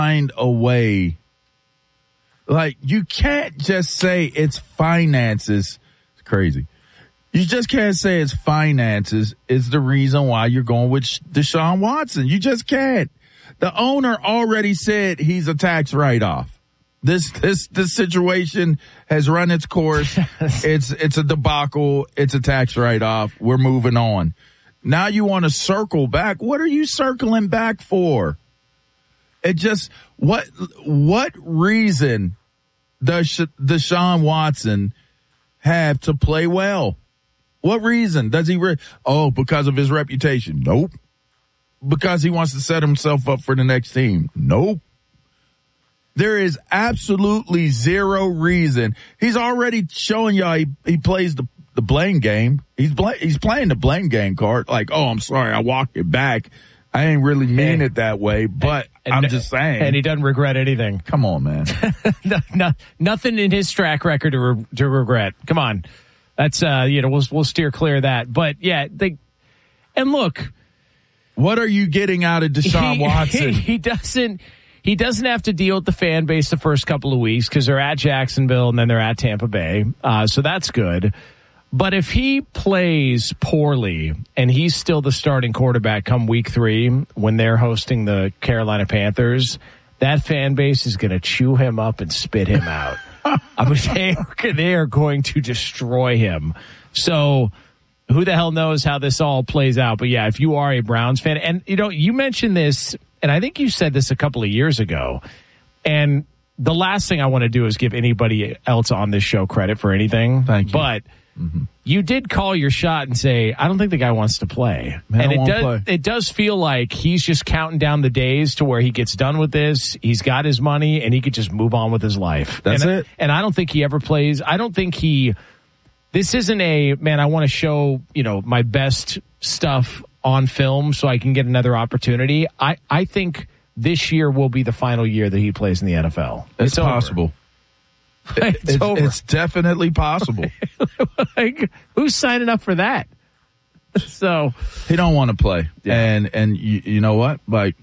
find a way. Like, you can't just say it's finances. It's crazy. You just can't say it's finances is the reason why you're going with Deshaun Watson. You just can't. The owner already said he's a tax write-off. This situation has run its course. It's a debacle. It's a tax write-off. We're moving on. Now you want to circle back. What are you circling back for? It just, what reason does Deshaun Watson have to play well? What reason does he? Because of his reputation? Nope. Because he wants to set himself up for the next team? Nope. There is absolutely zero reason. He's already showing y'all he plays the blame game. He's playing the blame game card. Like, oh, I'm sorry, I walked it back. I ain't really mean it that way, but I'm just saying. And he doesn't regret anything. Come on, man. Nothing in his track record to regret. Come on. That's, we'll steer clear of that. But, yeah, and look. What are you getting out of Deshaun Watson? He doesn't have to deal with the fan base the first couple of weeks because they're at Jacksonville and then they're at Tampa Bay. So that's good. But if he plays poorly and he's still the starting quarterback come week 3 when they're hosting the Carolina Panthers, that fan base is going to chew him up and spit him out. I mean, they are going to destroy him. So who the hell knows how this all plays out? But yeah, if you are a Browns fan, and you mentioned this, and I think you said this a couple of years ago, and the last thing I want to do is give anybody else on this show credit for anything. Thank you. But you did call your shot and say, I don't think the guy wants to play. It does feel like he's just counting down the days to where he gets done with this. He's got his money and he could just move on with his life. That's it. And I don't think he ever plays. I don't think this isn't I want to show, my best stuff on film so I can get another opportunity. I think this year will be the final year that he plays in the NFL. It's possible. It's definitely possible. Like, who's signing up for that? So he don't want to play. Yeah. And you know what? Like,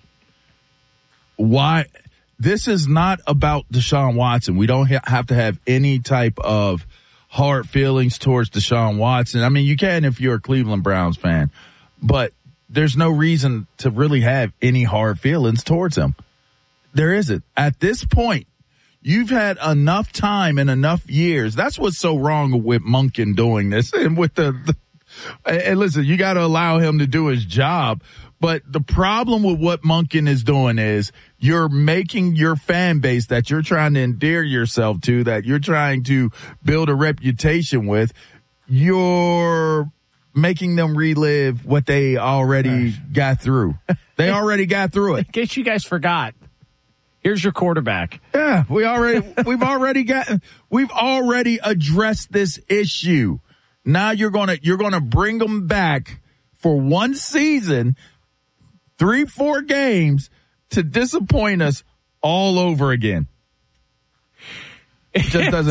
why? This is not about Deshaun Watson. We don't have to have any type of hard feelings towards Deshaun Watson. I mean, you can if you're a Cleveland Browns fan, but there's no reason to really have any hard feelings towards him. There isn't. At this point, you've had enough time and enough years. That's what's so wrong with Monken doing this. And with and listen, you got to allow him to do his job. But the problem with what Monken is doing is you're making your fan base that you're trying to endear yourself to, that you're trying to build a reputation with, you're making them relive what they already got through. They already got through it. In case you guys forgot, here's your quarterback. Yeah, we've already addressed this issue. Now you're gonna bring them back for one season, 3-4 games to disappoint us all over again. It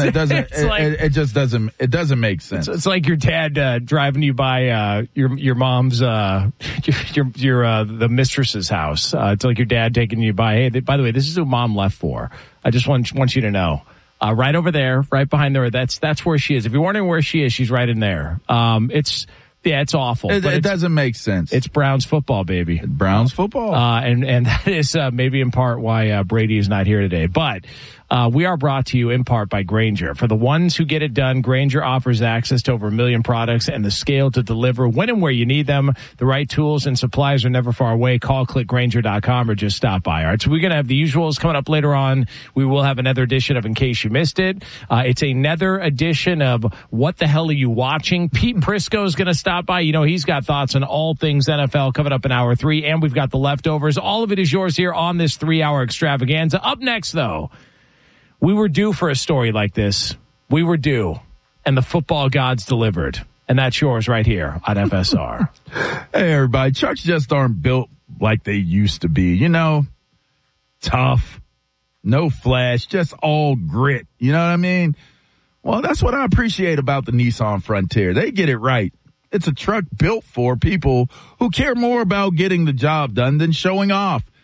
doesn't make sense. It's like your dad driving you by your mom's the mistress's house. It's like your dad taking you by. Hey, by the way, this is who Mom left for. I just want you to know. Right over there, right behind her. That's where she is. If you're wondering where she is, she's right in there. It's awful. It doesn't make sense. It's Browns football, baby. Browns football. And that is maybe in part why Brady is not here today. But we are brought to you in part by Grainger. For the ones who get it done, Grainger offers access to over 1 million products and the scale to deliver when and where you need them. The right tools and supplies are never far away. Call, click Grainger.com or just stop by. All right, so we're going to have the usuals coming up later on. We will have another edition of In Case You Missed It. It's another edition of What the Hell Are You Watching? Pete Prisco is going to stop by. He's got thoughts on all things NFL coming up in hour 3, and we've got the leftovers. All of it is yours here on this 3-hour extravaganza. Up next, though, we were due for a story like this. We were due, and the football gods delivered. And that's yours right here on FSR. Hey, everybody. Trucks just aren't built like they used to be. Tough, no flash, just all grit. You know what I mean? Well, that's what I appreciate about the Nissan Frontier. They get it right. It's a truck built for people who care more about getting the job done than showing off.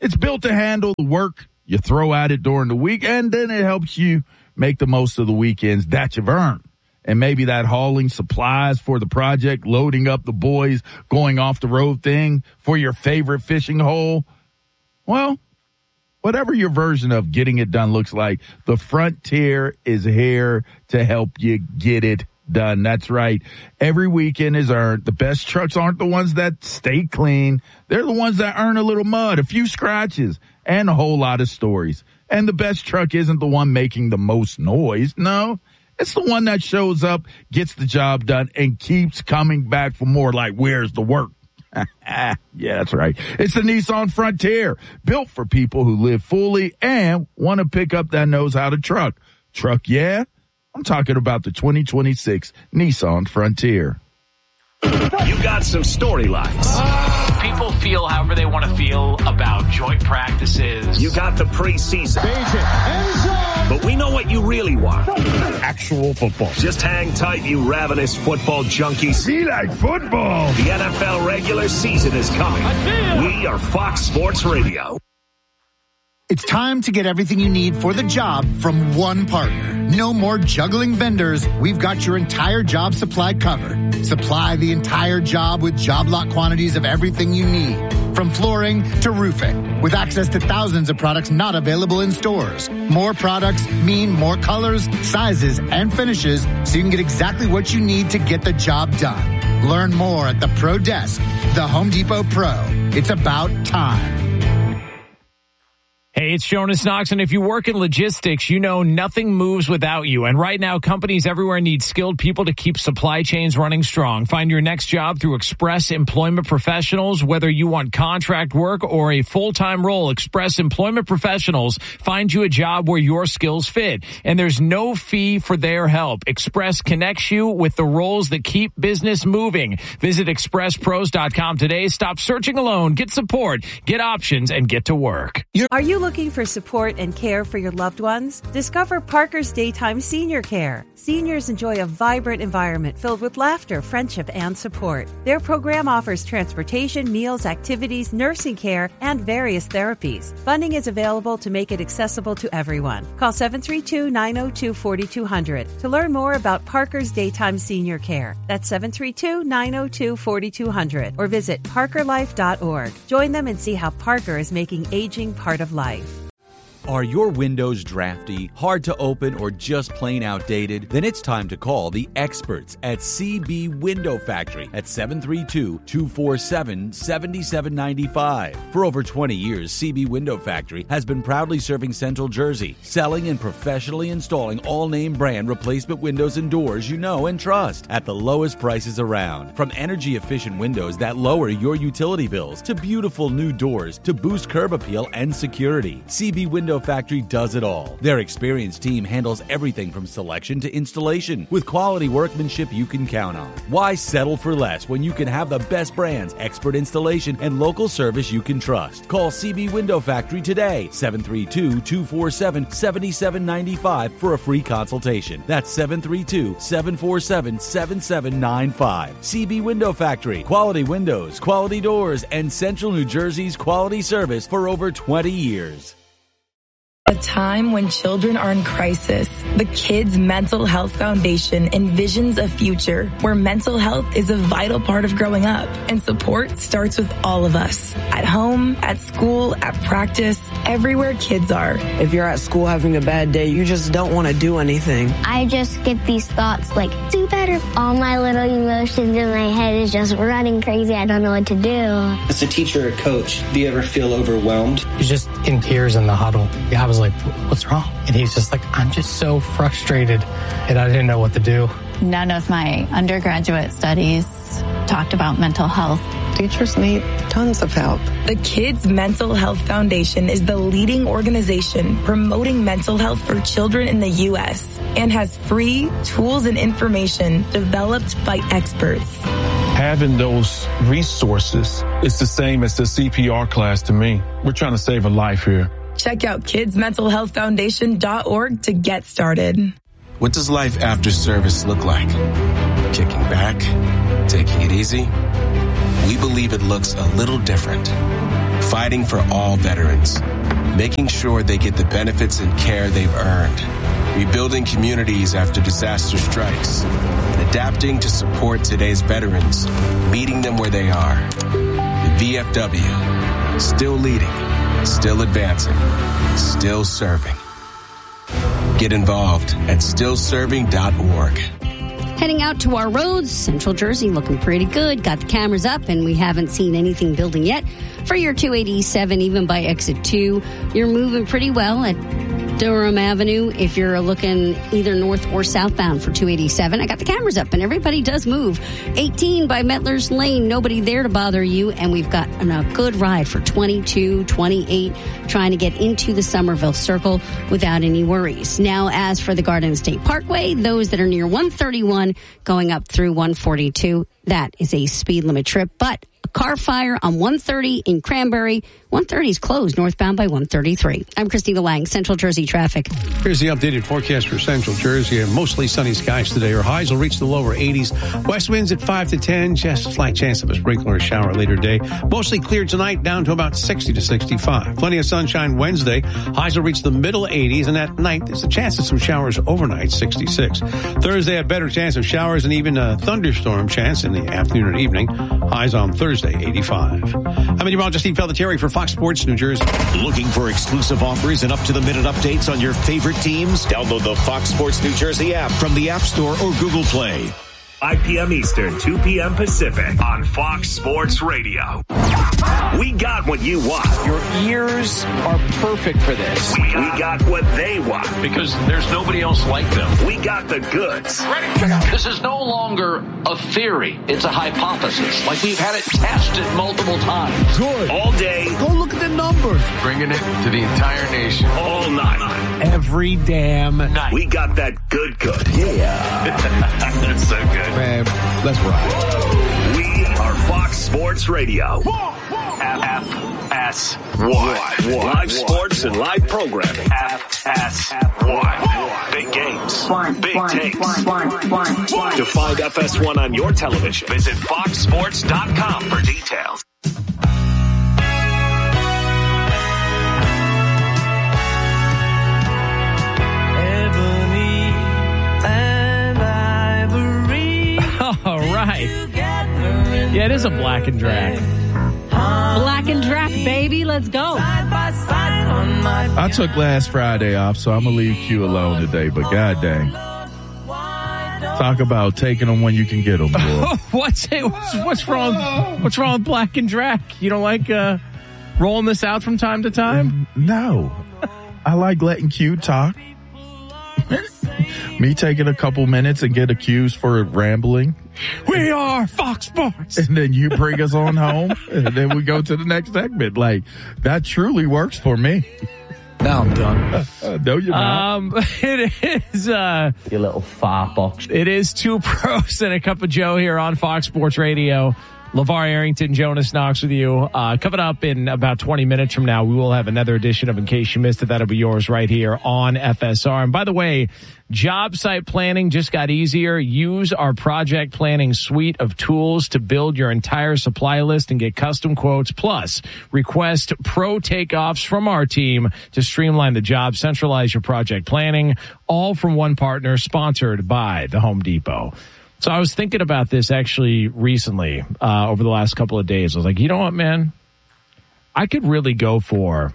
It's built to handle the work you throw at it during the week, and then it helps you make the most of the weekends that you've earned. And maybe that hauling supplies for the project, loading up the boys, going off the road thing for your favorite fishing hole. Well, whatever your version of getting it done looks like, the Frontier is here to help you get it done. That's right. Every weekend is earned. The best trucks aren't the ones that stay clean. They're the ones that earn a little mud, a few scratches, and a whole lot of stories. And the best truck isn't the one making the most noise. No, it's the one that shows up, gets the job done, and keeps coming back for more, like, where's the work? Yeah, that's right. It's the Nissan Frontier, built for people who live fully and want to pick up that knows how to truck. Truck, yeah? I'm talking about the 2026 Nissan Frontier. You got some storylines. People feel however they want to feel about joint practices. You got the preseason. But we know what you really want. Actual football. Just hang tight, you ravenous football junkies. Be like football. The NFL regular season is coming. We are Fox Sports Radio. It's time to get everything you need for the job from one partner. No more juggling vendors. We've got your entire job supply covered. Supply the entire job with job lot quantities of everything you need. From flooring to roofing, with access to thousands of products not available in stores. More products mean more colors, sizes, and finishes, so you can get exactly what you need to get the job done. Learn more at the Pro Desk, the Home Depot Pro. It's about time. Hey, it's Jonas Knox, and if you work in logistics, you know nothing moves without you. And right now, companies everywhere need skilled people to keep supply chains running strong. Find your next job through Express Employment Professionals. Whether you want contract work or a full-time role, Express Employment Professionals find you a job where your skills fit. And there's no fee for their help. Express connects you with the roles that keep business moving. Visit expresspros.com today. Stop searching alone. Get support, get options, and get to work. Are you looking for support and care for your loved ones? Discover Parker's Daytime Senior Care. Seniors enjoy a vibrant environment filled with laughter, friendship, and support. Their program offers transportation, meals, activities, nursing care, and various therapies. Funding is available to make it accessible to everyone. Call 732-902-4200 to learn more about Parker's Daytime Senior Care. That's 732-902-4200 or visit parkerlife.org. Join them and see how Parker is making aging part of life. Are your windows drafty, hard to open, or just plain outdated? Then it's time to call the experts at CB Window Factory at 732-247-7795. For over 20 years, CB Window Factory has been proudly serving Central Jersey, selling and professionally installing all-name brand replacement windows and doors you know and trust at the lowest prices around. From energy-efficient windows that lower your utility bills to beautiful new doors to boost curb appeal and security, CB Window Factory does it all. Their experienced team handles everything from selection to installation with quality workmanship you can count on. Why settle for less when you can have the best brands, expert installation, and local service you can trust? Call CB Window Factory today, 732-247-7795 for a free consultation. That's 732-747-7795. CB Window Factory. Quality windows, quality doors, and Central New Jersey's quality service for over 20 years. A time when children are in crisis, the Kids Mental Health Foundation envisions a future where mental health is a vital part of growing up, and support starts with all of us. At home, at school, at practice, everywhere kids are. If you're at school having a bad day, you just don't want to do anything. I just get these thoughts like, do better. All my little emotions in my head is just running crazy. I don't know what to do. As a teacher or coach, do you ever feel overwhelmed? He's just in tears in the huddle. I was like, what's wrong? And he's just like, I'm just so frustrated, and I didn't know what to do. None of my undergraduate studies talked about mental health. Teachers need tons of help. The Kids Mental Health Foundation is the leading organization promoting mental health for children in the U.S. and has free tools and information developed by experts. Having those resources is the same as the CPR class to me. We're trying to save a life here. Check out kidsmentalhealthfoundation.org to get started. What does life after service look like? Kicking back? Taking it easy? We believe it looks a little different. fighting for all veterans, making sure they get the benefits and care they've earned, rebuilding communities after disaster strikes, and adapting to support today's veterans, meeting them where they are. The VFW, still leading, still advancing, still serving. Get involved at stillserving.org. Heading out to our roads, Central Jersey looking pretty good. Got the cameras up, and we haven't seen anything building yet. For your 287, even by exit 2, you're moving pretty well at Durham Avenue. If you're looking either north or southbound for 287, I got the cameras up, and everybody does move. 18 by Mettler's Lane, nobody there to bother you, and we've got a good ride for 22, 28, trying to get into the Somerville Circle without any worries. Now, as for the Garden State Parkway, those that are near 131 going up through 142, that is a speed limit trip, but a car fire on 130 in Cranberry. 130 is closed northbound by 133. I'm Christina Lang, Central Jersey traffic. Here's the updated forecast for Central Jersey. Mostly sunny skies today. Our highs will reach the lower 80s. West winds at 5 to 10. Just a slight chance of a sprinkler or shower later today. Mostly clear tonight, down to about 60 to 65. Plenty of sunshine Wednesday. Highs will reach the middle 80s. And at night, there's a chance of some showers overnight, 66. Thursday, a better chance of showers and even a thunderstorm chance in the afternoon and evening. Highs on Thursday, 85. I'm meteorologist Steve Pelletieri for Fox Sports New Jersey. Looking for exclusive offers and up-to-the-minute updates on your favorite teams? Download the Fox Sports New Jersey app from the App Store or Google Play. 5 p.m. Eastern, 2 p.m. Pacific on Fox Sports Radio. We got what you want. Your ears are perfect for this. We got what they want. Because there's nobody else like them. We got the goods. This is no longer a theory. It's a hypothesis. Like we've had it tested multiple times. Good. All day. Go look at the numbers. Bringing it to the entire nation. All night. Every damn night. We got that good. Yeah. That's so good. Man, let's ride. We are Fox Sports Radio. FS1. Live sports and live programming. FS1. Big games. Big takes. To find FS1 on your television, visit foxsports.com for details. All right. Yeah, it is a Black and Drac. Black and Drac, baby. Let's go. I took last Friday off, so I'm going to leave Q alone today, but god dang. Talk about taking them when you can get them, boy. What's wrong? What's wrong with Black and Drac? You don't like rolling this out from time to time? No. I like letting Q talk. Me taking a couple minutes and get accused for rambling. We are Fox Sports. And then you bring us on home, and then we go to the next segment. Like, that truly works for me. Now I'm done. No, you're not. It is, you little fart box. It is Two Pros and a Cup of Joe here on Fox Sports Radio. LeVar Arrington, Jonas Knox with you. Coming up in about 20 minutes from now, we will have another edition of In Case You Missed It. That'll be yours right here on FSR. And by the way, job site planning just got easier. Use our project planning suite of tools to build your entire supply list and get custom quotes. Plus, request pro takeoffs from our team to streamline the job, centralize your project planning, all from one partner, sponsored by the Home Depot. So I was thinking about this actually recently, over the last couple of days. I was like, you know what, man? I could really go for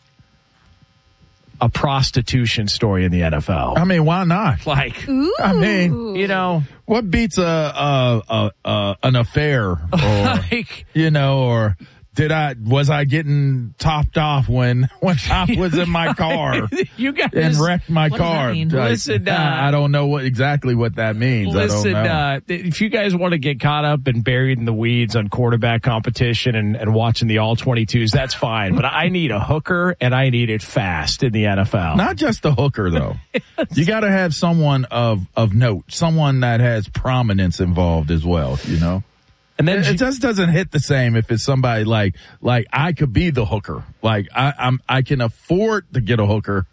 a prostitution story in the NFL. I mean, why not? Like, ooh. I mean, you know, what beats an affair, or like, you know, or was I getting topped off when I was in my car you guys, and wrecked my car? Listen, I don't know exactly what that means. Listen, I don't know. If you guys want to get caught up and buried in the weeds on quarterback competition and watching the All-22s, that's fine. But I need a hooker, and I need it fast in the NFL. Not just a hooker, though. You got to have someone of note, someone that has prominence involved as well, you know? And then it just doesn't hit the same if it's somebody like I could be the hooker. Like I can afford to get a hooker,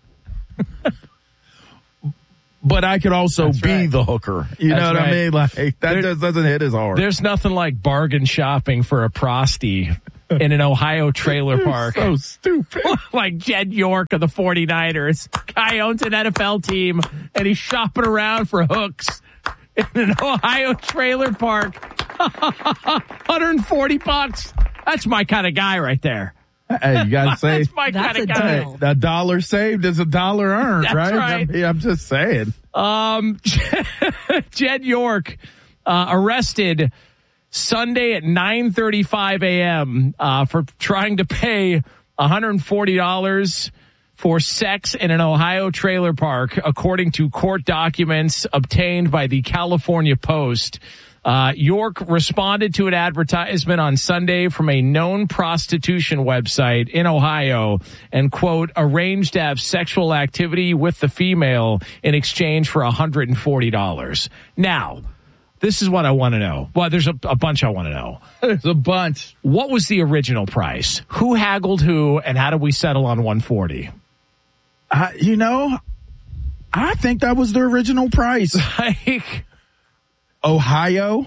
but I could also be the hooker. You know what I mean? Like that just doesn't hit as hard. There's nothing like bargain shopping for a prosty in an Ohio trailer park. So stupid. Like Jed York of the 49ers. Guy owns an NFL team, and he's shopping around for hooks in an Ohio trailer park. $140. That's my kind of guy right there. Hey, you gotta say that's my kind of guy. Hey, a dollar saved is a dollar earned, That's right? right. I mean, I'm just saying. Jed York arrested Sunday at 9:35 a.m. For trying to pay $140 for sex in an Ohio trailer park, according to court documents obtained by the California Post. York responded to an advertisement on Sunday from a known prostitution website in Ohio and, quote, arranged to have sexual activity with the female in exchange for $140. Now, this is what I want to know. Well, there's a bunch I want to know. There's a bunch. What was the original price? Who haggled who, and how did we settle on 140? I think that was the original price. Like, Ohio,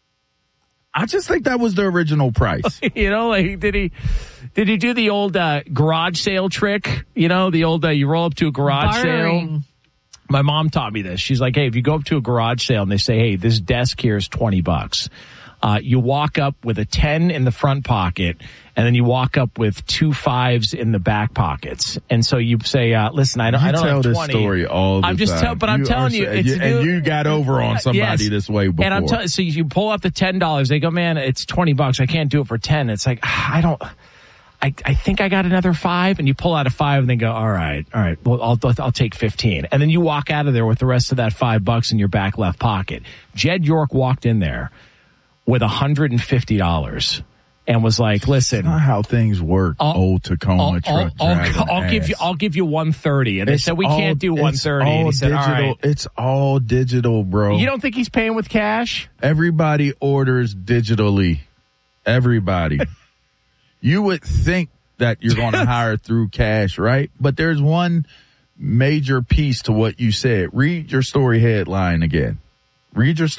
I just think that was the original price. Like did he do the old garage sale trick? The old you roll up to a garage sale. My mom taught me this. She's like, hey, if you go up to a garage sale and they say, hey, this desk here is $20, you walk up with a 10 in the front pocket, and then you walk up with 2 5s in the back pockets. And so you say, listen, I don't have 20. You tell this story all the time. I'm telling you. You got over on somebody this way before. And I'm telling you, so you pull out the $10. They go, man, it's $20. I can't do it for 10. It's like, I think I got another 5, and you pull out a 5 and they go, all right. Well, I'll take 15. And then you walk out of there with the rest of that $5 in your back left pocket. Jed York walked in there with $150 and was like, listen, that's not how things work. Old Tacoma truck I'll give you 130. And they said, we can't do 130. And he said, all right. It's all digital, bro. You don't think he's paying with cash? Everybody orders digitally. Everybody. You would think that you're going to hire through cash, right? But there's one major piece to what you said. Read your story headline again. Which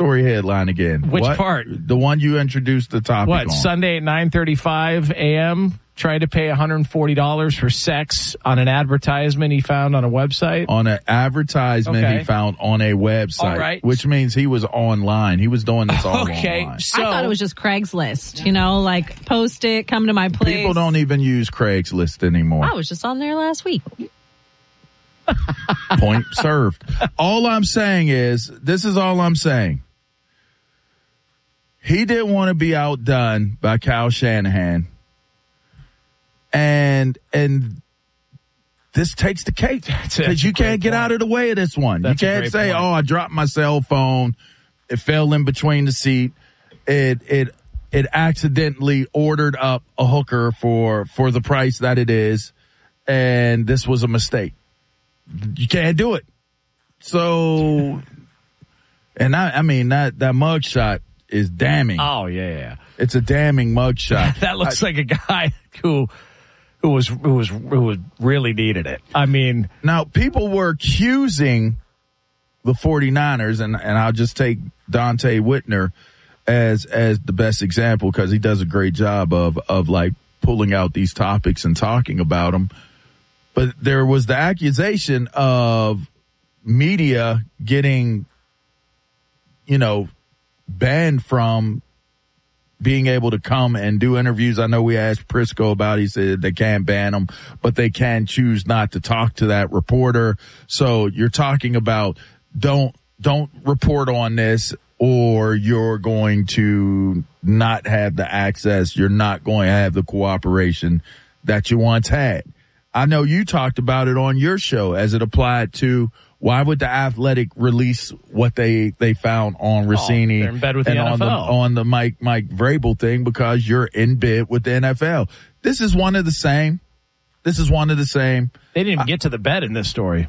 part? The one you introduced the topic on. Sunday at 9:35 a.m., tried to pay $140 for sex on an advertisement he found on a website? On an advertisement he found on a website, all right. Which means he was online. He was doing this all online. So, I thought it was just Craigslist, like post it, come to my place. People don't even use Craigslist anymore. I was just on there last week. Point served. All I'm saying is, this is all I'm saying. He didn't want to be outdone by Kyle Shanahan. And this takes the cake. Because you can't get out of the way of this one. You can't say, I dropped my cell phone. It fell in between the seat. It accidentally ordered up a hooker for the price that it is. And this was a mistake. You can't do it. So, and I mean, that mugshot is damning. Oh, yeah. It's a damning mugshot. That looks like a guy who really needed it. I mean, now people were accusing the 49ers, and I'll just take Dante Whitner as the best example because he does a great job of like pulling out these topics and talking about them. But there was the accusation of media getting, banned from being able to come and do interviews. I know we asked Prisco about it. He said they can't ban them, but they can choose not to talk to that reporter. So you're talking about don't report on this, or you're going to not have the access. You're not going to have the cooperation that you once had. I know you talked about it on your show as it applied to why would the Athletic release what they found on Rossini they're in bed with the and NFL. on the Mike Vrabel thing, because you're in bed with the NFL. This is one of the same. They didn't even get to the bed in this story.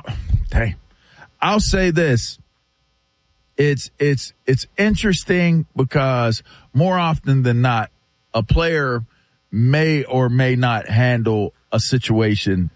I'll say this. It's interesting because more often than not, a player may or may not handle a situation,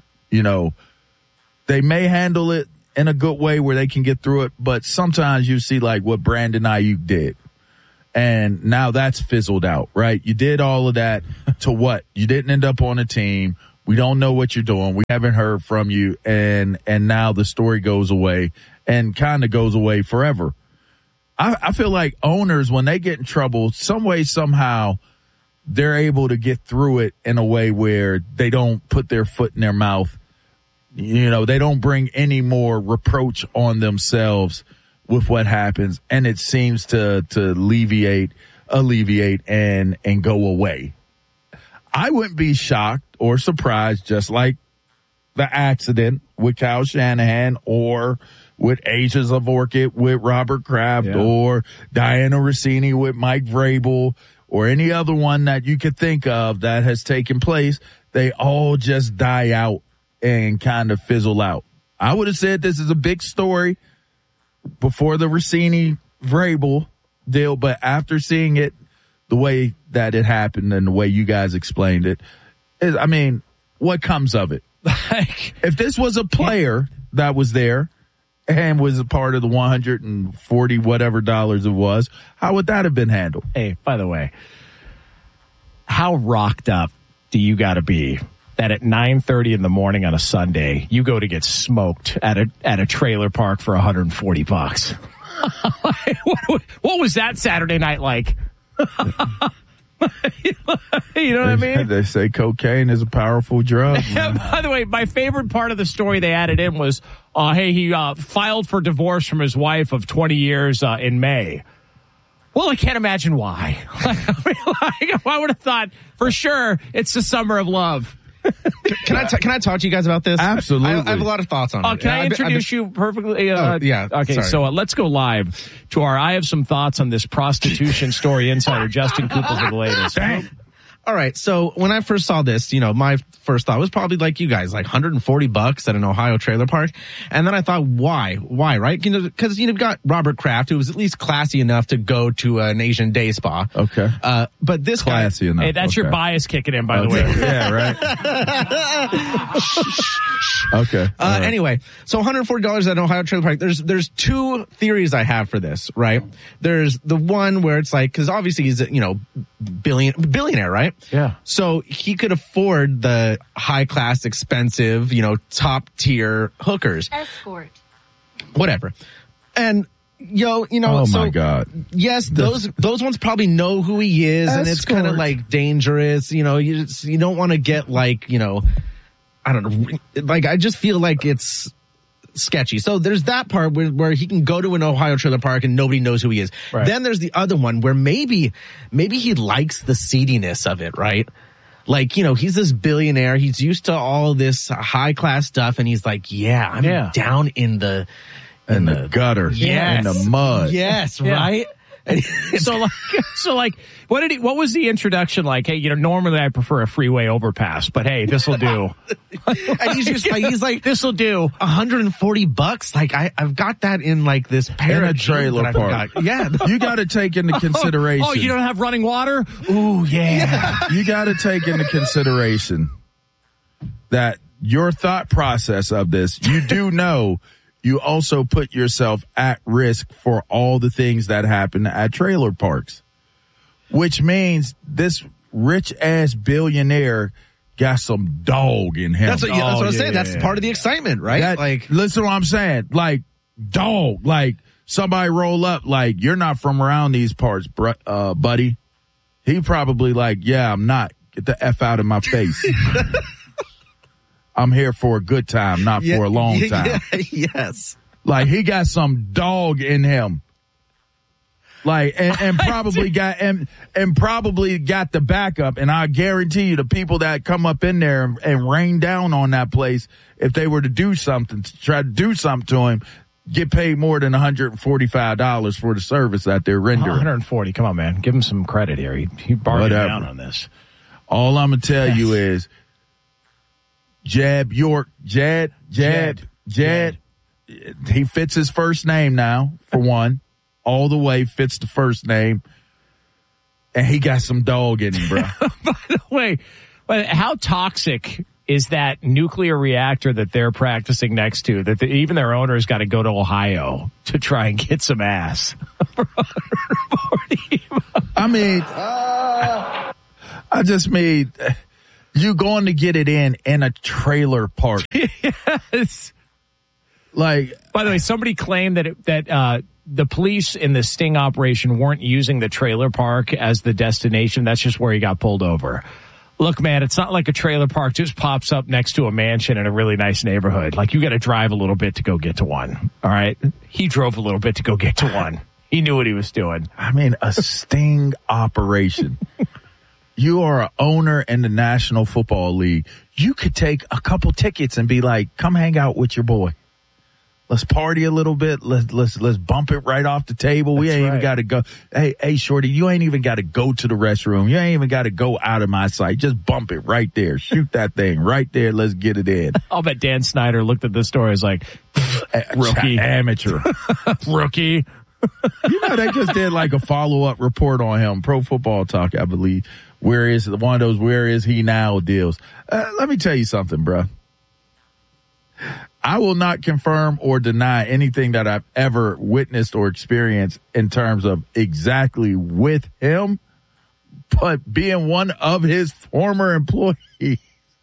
they may handle it in a good way where they can get through it, but sometimes you see like what Brandon Ayuk did. And now that's fizzled out, right? You did all of that to what? You didn't end up on a team. We don't know what you're doing. We haven't heard from you. And now the story goes away and kind of goes away forever. I feel like owners, when they get in trouble, some way, somehow, they're able to get through it in a way where they don't put their foot in their mouth. You know, they don't bring any more reproach on themselves with what happens, and it seems to alleviate and go away. I wouldn't be shocked or surprised, just like the accident with Kyle Shanahan or with Asia Zavorkit with Robert Kraft or Diana Rossini with Mike Vrabel or any other one that you could think of that has taken place. They all just die out and kind of fizzle out. I would have said this is a big story before the Rossini Vrabel deal, but after seeing it the way that it happened and the way you guys explained it, I mean, what comes of it? If this was a player that was there and was a part of the $140 whatever dollars it was, how would that have been handled? Hey, by the way, how rocked up do you got to be that at 9:30 in the morning on a Sunday, you go to get smoked at a trailer park for $140? What was that Saturday night like? You know what I mean? They say cocaine is a powerful drug. By the way, my favorite part of the story they added in was, hey, he filed for divorce from his wife of 20 years in May. Well, I can't imagine why. I would have thought for sure it's the summer of love. Can I talk to you guys about this? Absolutely. I have a lot of thoughts on it. Can I introduce you perfectly? Yeah. Okay, sorry. so let's go live to our I have some thoughts on this prostitution story insider, Justin Kooples, with the latest. All right. So when I first saw this, my first thought was probably like you guys, like $140 at an Ohio trailer park. And then I thought, why, right? Because you've got Robert Kraft, who was at least classy enough to go to an Asian day spa. Okay. But this classy enough. Hey, that's your bias kicking in, by the way. Yeah, right. Okay. Anyway, so $140 at an Ohio trailer park. There's two theories I have for this, right? There's the one where it's like, because obviously he's billionaire, right? Yeah. So he could afford the high class, expensive, top tier hookers. Escort. Whatever. And oh my God. Yes, those ones probably know who he is, and it's kind of like dangerous. You don't want to get like, I don't know. Like, I just feel like it's sketchy. So there's that part where he can go to an Ohio trailer park and nobody knows who he is. Right. Then there's the other one where maybe he likes the seediness of it, right? Like, he's this billionaire. He's used to all this high class stuff, and he's like, I'm down in the gutter, in the mud. Yes, right. So what was the introduction like? Hey, normally I prefer a freeway overpass, but hey, this'll do. And he's like, this'll do. $140. Like I've got that in like this pair of trailer park. Yeah. You got to take into consideration. Oh, you don't have running water? Ooh, yeah. You got to take into consideration that your thought process of this, you do know you also put yourself at risk for all the things that happen at trailer parks, which means this rich ass billionaire got some dog in him. That's what I'm saying. That's part of the excitement, right? Listen to what I'm saying. Like dog, like somebody roll up, like you're not from around these parts, buddy. He probably like, yeah, I'm not. Get the F out of my face. I'm here for a good time, not for a long time. Yes. Like he got some dog in him. Like, and probably got the backup. And I guarantee you the people that come up in there and rain down on that place, if they were to do something, to try to do something to him, get paid more than $145 for the service that they're rendering. 140. Come on, man. Give him some credit here. He bargained down on this. All I'm going to tell you is, Jad. He fits his first name now, for one. All the way fits the first name. And he got some dog in him, bro. By the way, how toxic is that nuclear reactor that they're practicing next to, that even their owner's got to go to Ohio to try and get some ass? For $140. I mean, I just mean, you going to get it in a trailer park. Yes. Like, by the way, somebody claimed that the police in the sting operation weren't using the trailer park as the destination. That's just where he got pulled over. Look, man, it's not like a trailer park just pops up next to a mansion in a really nice neighborhood. Like, you got to drive a little bit to go get to one. All right. He drove a little bit to go get to one. He knew what he was doing. I mean, a sting operation. You are an owner in the National Football League. You could take a couple tickets and be like, come hang out with your boy. Let's party a little bit. Let's bump it right off the table. We ain't even got to go. Hey, shorty, you ain't even got to go to the restroom. You ain't even got to go out of my sight. Just bump it right there. Shoot that thing right there. Let's get it in. I'll bet Dan Snyder looked at this story as like, rookie, amateur, rookie. You know, they just did like a follow-up report on him. Pro Football Talk, I believe. Where is he now deals? Let me tell you something, bro. I will not confirm or deny anything that I've ever witnessed or experienced in terms of exactly with him, but being one of his former employees,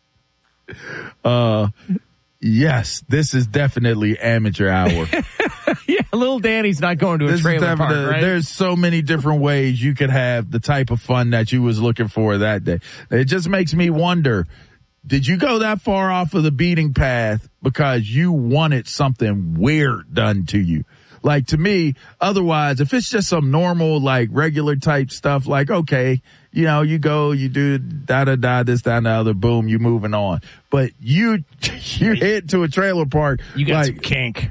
yes, this is definitely amateur hour. Yeah, little Danny's not going to a trailer park, right? There's so many different ways you could have the type of fun that you was looking for that day. It just makes me wonder, did you go that far off of the beating path because you wanted something weird done to you? Like, to me, otherwise, if it's just some normal, like, regular type stuff, like, okay, you know, you go, you do da-da-da, this, that, and the other, boom, you moving on. But you head to a trailer park. You got like, some kink.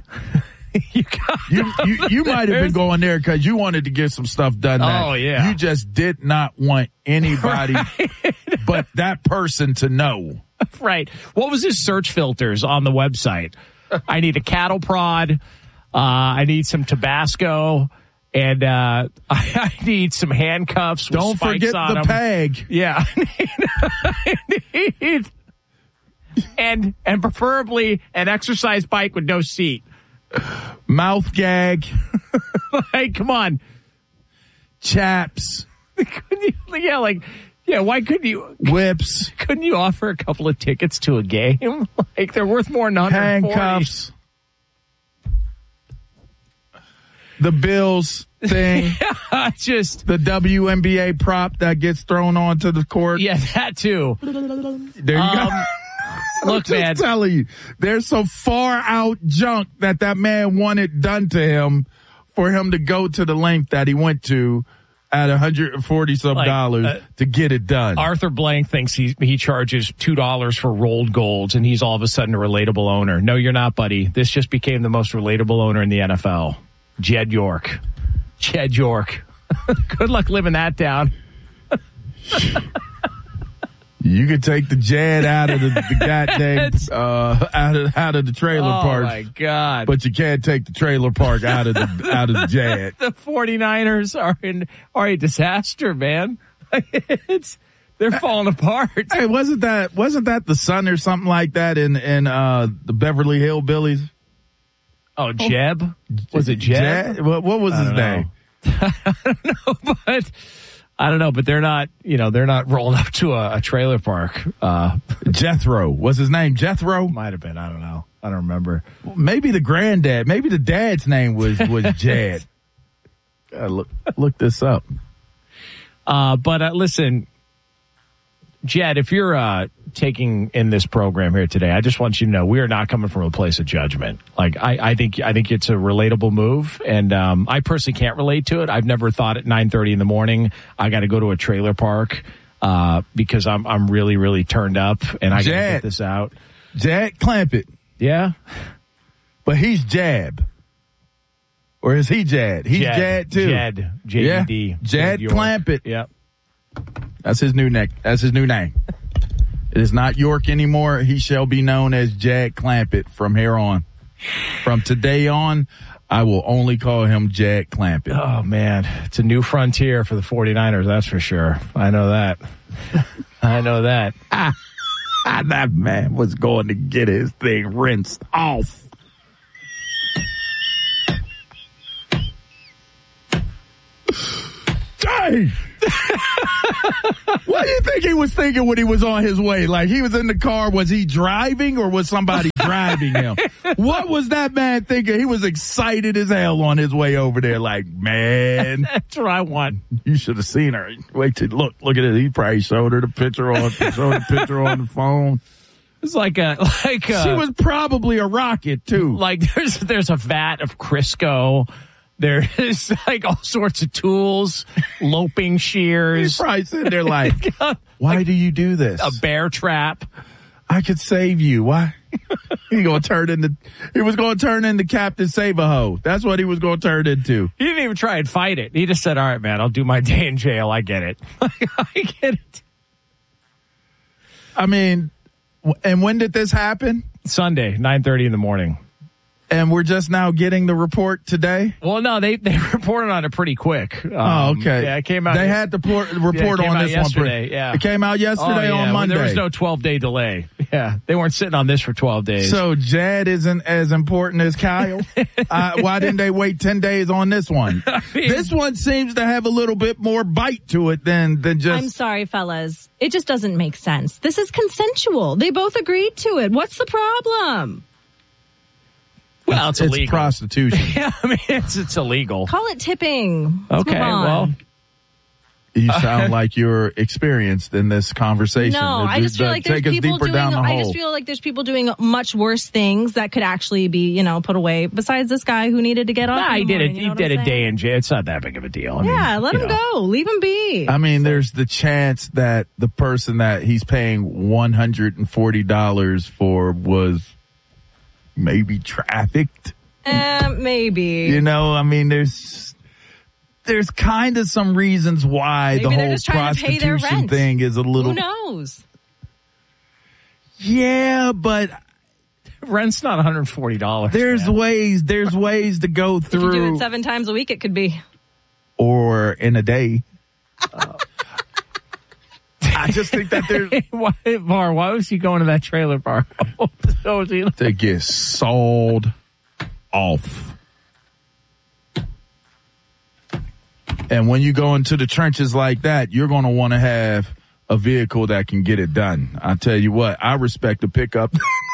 You might have been going there because you wanted to get some stuff done. Oh, yeah. You just did not want anybody but that person to know. Right. What was his search filters on the website? I need a cattle prod. I need some Tabasco. And I need some handcuffs with Don't spikes forget on the them. peg. Yeah. I need and preferably an exercise bike with no seat. Mouth gag. Hey, come on. Chaps. Why couldn't you? Whips. Couldn't you offer a couple of tickets to a game? Like, they're worth more than 140. Handcuffs. The Bills thing. Yeah, just the WNBA prop that gets thrown onto the court. Yeah, that too. There you go. Look, man. I'm just telling you, there's some far out junk that man wanted done to him for him to go to the length that he went to at $140 to get it done. Arthur Blank thinks he charges $2 for rolled golds, and he's all of a sudden a relatable owner. No, you're not, buddy. This just became the most relatable owner in the NFL. Jed York. Good luck living that down. You could take the Jed out of the goddamn out of the trailer park. Oh my God! But you can't take the trailer park out of the Jed. The 49ers are a disaster, man. They're falling apart. Hey, wasn't that the son or something like that in the Beverly Hillbillies? Oh, Jeb? Was it Jeb? What was his name? I don't know, but. I don't know, but they're not rolling up to a trailer park. Jethro. Was his name Jethro? Might have been. I don't know. I don't remember. Maybe the granddad. Maybe the dad's name was Jed. Look this up. But listen, Jed, if you're taking in this program here today, I just want you to know we are not coming from a place of judgment. Like I think it's a relatable move, and I personally can't relate to it. I've never thought at 9:30 in the morning I got to go to a trailer park because I'm really, really turned up and I got to get this out. Jed Clampett. Yeah, but he's Jab. Or is he Jad? He's Jad too. Jed. J-E-D. Yeah. Jed Clampett. Yep. That's his new name. It is not York anymore. He shall be known as Jad Clampett from here on. From today on, I will only call him Jad Clampett. Oh, man. It's a new frontier for the 49ers, that's for sure. I know that. That man was going to get his thing rinsed off. Dang! What do you think he was thinking when he was on his way? Like, he was in the car. Was he driving or was somebody driving him? What was that man thinking? He was excited as hell on his way over there. Like, man. That's what I want. You should have seen her. Wait till look at it. He probably showed her the picture on the phone. It's like she was probably a rocket too. Like there's a vat of Crisco. There's like all sorts of tools, loping shears. He's probably sitting there like, why do you do this? A bear trap. I could save you. Why? He was going to turn into Captain Save-A-Ho. That's what he was going to turn into. He didn't even try and fight it. He just said, all right, man, I'll do my day in jail. I get it. I get it. I mean, and when did this happen? Sunday, 9:30 in the morning. And we're just now getting the report today? Well, no, they reported on it pretty quick. Okay. Yeah, it came out. They had the report on this yesterday, one. Yeah. It came out yesterday on Monday. There was no 12-day delay. Yeah. They weren't sitting on this for 12 days. So Jad isn't as important as Kyle? Why didn't they wait 10 days on this one? This one seems to have a little bit more bite to it than just... I'm sorry, fellas. It just doesn't make sense. This is consensual. They both agreed to it. What's the problem? Well, it's illegal. It's prostitution. Yeah, I mean, it's illegal. Call it tipping. Let's okay, move on. well. You sound like you're experienced in this conversation. No, I just feel like there's people doing. I just feel like there's people doing much worse things that could actually be, put away. Besides this guy who needed to get off. Nah, he did a day in jail. It's not that big of a deal. Let him go. Leave him be. I mean, there's the chance that the person that he's paying $140 for was maybe trafficked. Maybe. I mean, there's kind of some reasons why the whole prostitution thing is a little... Who knows? Yeah, but... Rent's not $140. There's ways to go through... If you do it 7 times a week, it could be. Or in a day. I just think that there's... Why was he going to that trailer park? To get sold off. And when you go into the trenches like that, you're going to want to have a vehicle that can get it done. I tell you what, I respect the pickup.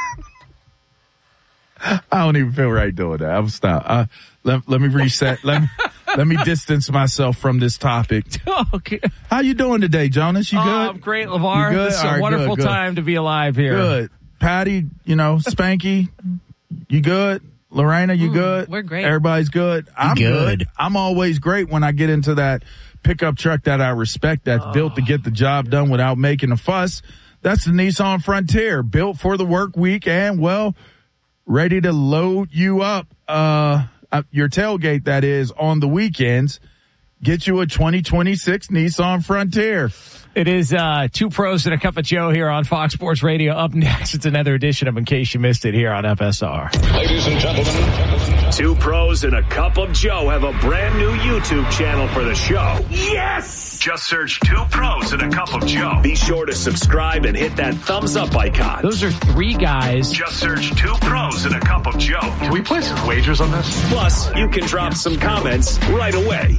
I don't even feel right doing that. I'm stop. Let me reset. Let me distance myself from this topic. Okay. How you doing today, Jonas? You good? I'm great, LeVar. You good? It's a wonderful time to be alive here. Good. Patty, Spanky, you good? Lorena, you good? We're great. Everybody's good? I'm good. I'm always great when I get into that pickup truck that I respect, that's built to get the job done without making a fuss. That's the Nissan Frontier, built for the work week and, ready to load you up, your tailgate, that is, on the weekends. Get you a 2026 Nissan Frontier. It is 2 pros and a cup of Joe here on Fox Sports Radio. Up next, it's another edition of In Case You Missed It here on FSR. Ladies and gentlemen, 2 pros and a cup of Joe have a brand new YouTube channel for the show. Yes! Just search 2 pros and a cup of Joe. Be sure to subscribe and hit that thumbs up icon. Those are 3 guys. Just search 2 pros and a cup of Joe. Can we place some wagers on this? Plus, you can drop some comments right away.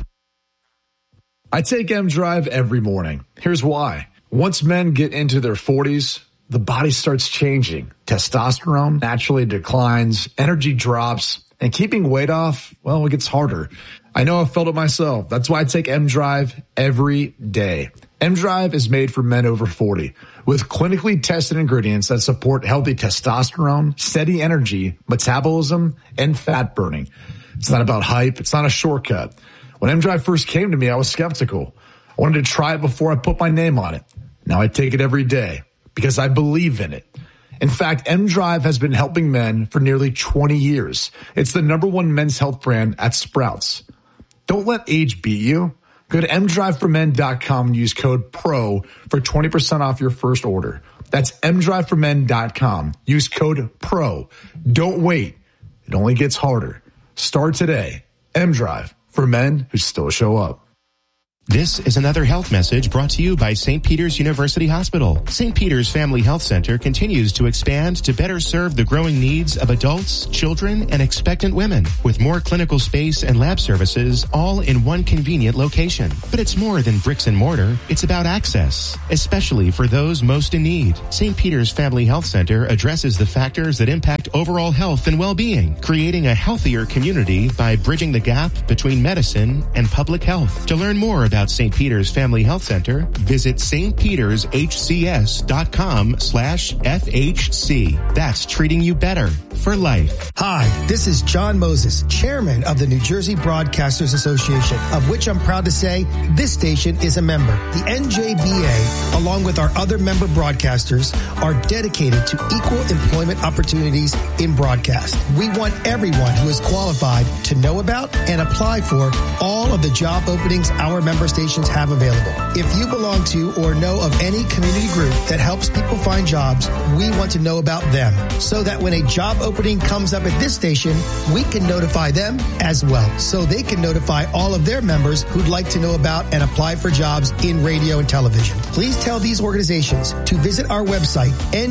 I take M-Drive every morning. Here's why. Once men get into their 40s, the body starts changing. Testosterone naturally declines, energy drops, and keeping weight off, it gets harder. I know I've felt it myself. That's why I take M-Drive every day. M-Drive is made for men over 40 with clinically tested ingredients that support healthy testosterone, steady energy, metabolism, and fat burning. It's not about hype. It's not a shortcut. When M-Drive first came to me, I was skeptical. I wanted to try it before I put my name on it. Now I take it every day because I believe in it. In fact, M-Drive has been helping men for nearly 20 years. It's the #1 men's health brand at Sprouts. Don't let age beat you. Go to mdriveformen.com and use code PRO for 20% off your first order. That's mdriveformen.com. Use code PRO. Don't wait. It only gets harder. Start today. M-Drive. For men who still show up. This is another health message brought to you by St. Peter's University Hospital. St. Peter's Family Health Center continues to expand to better serve the growing needs of adults, children, and expectant women with more clinical space and lab services all in one convenient location. But it's more than bricks and mortar. It's about access, especially for those most in need. St. Peter's Family Health Center addresses the factors that impact overall health and well-being, creating a healthier community by bridging the gap between medicine and public health. To learn more about St. Peter's Family Health Center, visit stpetershcs.com/FHC. That's treating you better for life. Hi, this is John Moses, chairman of the New Jersey Broadcasters Association, of which I'm proud to say this station is a member. The NJBA, along with our other member broadcasters, are dedicated to equal employment opportunities in broadcast. We want everyone who is qualified to know about and apply for all of the job openings our member stations have available. If you belong to or know of any community group that helps people find jobs, we want to know about them so that when a job opening comes up at this station, we can notify them as well so they can notify all of their members who'd like to know about and apply for jobs in radio and television. Please tell these organizations to visit our website,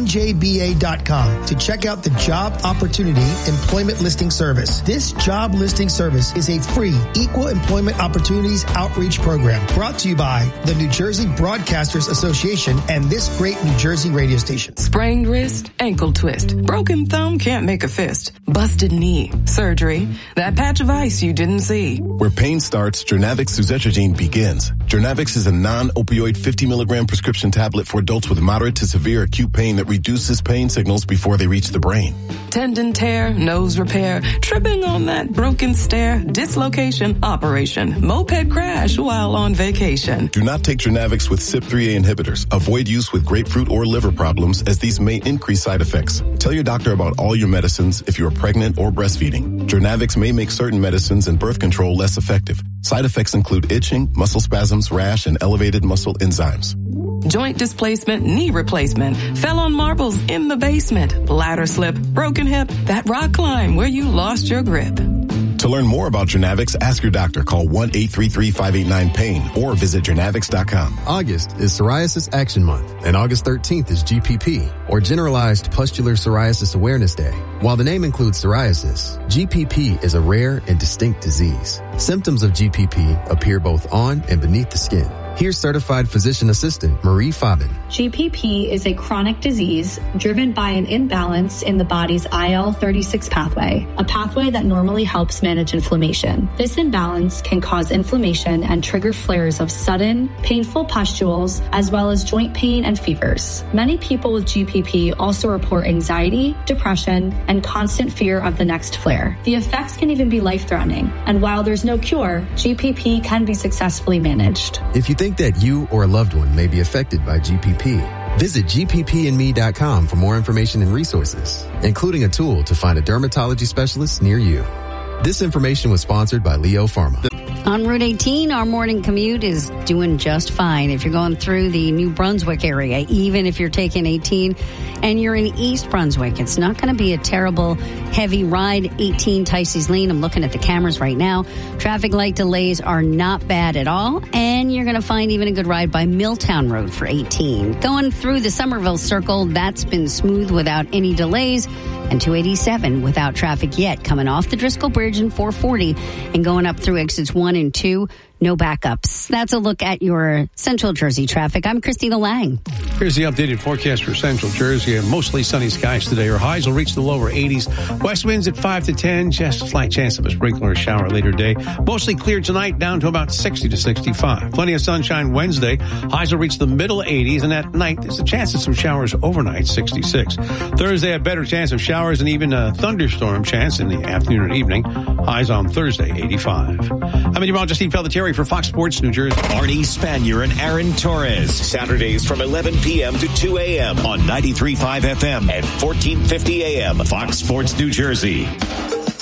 njba.com, to check out the Job Opportunity Employment Listing Service. This job listing service is a free equal employment opportunities outreach program brought to you by the New Jersey Broadcasters Association and this great New Jersey radio station. Sprained wrist, ankle twist, broken thumb, can't make a fist, busted knee, surgery, that patch of ice you didn't see. Where pain starts, Jernavix suzetrigine begins. Jernavix is a non-opioid 50 milligram prescription tablet for adults with moderate to severe acute pain that reduces pain signals before they reach the brain. Tendon tear, nose repair, tripping on that broken stair, dislocation, operation, moped crash while on vacation. Do not take Jernavix with CYP3A inhibitors. Avoid use with grapefruit or liver problems as these may increase side effects. Tell your doctor about all your medicines if you are pregnant or breastfeeding. Jernavix may make certain medicines and birth control less effective. Side effects include itching, muscle spasms, rash, and elevated muscle enzymes. Joint displacement, knee replacement, fell on marbles in the basement, ladder slip, broken hip, that rock climb where you lost your grip. To learn more about Jernavix, ask your doctor. Call 1-833-589-PAIN or visit Jernavix.com. August is Psoriasis Action Month, and August 13th is GPP, or Generalized Pustular Psoriasis Awareness Day. While the name includes psoriasis, GPP is a rare and distinct disease. Symptoms of GPP appear both on and beneath the skin. Here's certified physician assistant Marie Fabin. GPP is a chronic disease driven by an imbalance in the body's IL-36 pathway, a pathway that normally helps manage inflammation. This imbalance can cause inflammation and trigger flares of sudden, painful pustules, as well as joint pain and fevers. Many people with GPP also report anxiety, depression, and constant fear of the next flare. The effects can even be life-threatening, and while there's no cure, GPP can be successfully managed. If you think that you or a loved one may be affected by GPP, visit gppandme.com for more information and resources, including a tool to find a dermatology specialist near you. This information was sponsored by Leo Pharma. On Route 18, our morning commute is doing just fine. If you're going through the New Brunswick area, even if you're taking 18 and you're in East Brunswick, it's not going to be a terrible heavy ride. 18 Ticey's Lane. I'm looking at the cameras right now. Traffic light delays are not bad at all. And you're going to find even a good ride by Milltown Road for 18. Going through the Somerville Circle, that's been smooth without any delays. And 287 without traffic yet. Coming off the Driscoll Bridge in 440 and going up through exits 1 and 2. No backups. That's a look at your Central Jersey traffic. I'm Christina Lang. Here's the updated forecast for Central Jersey. Mostly sunny skies today. Our highs will reach the lower 80s. West winds at 5 to 10. Just a slight chance of a sprinkle or shower later today. Mostly clear tonight, down to about 60 to 65. Plenty of sunshine Wednesday. Highs will reach the middle 80s. And at night, there's a chance of some showers overnight, 66. Thursday, a better chance of showers and even a thunderstorm chance in the afternoon and evening. Highs on Thursday, 85. I'm meteorologist Steve Pelletieri for Fox Sports New Jersey. Arnie Spanier and Aaron Torres. Saturdays from 11 p.m. to 2 a.m. on 93.5 FM and 1450 a.m. Fox Sports New Jersey.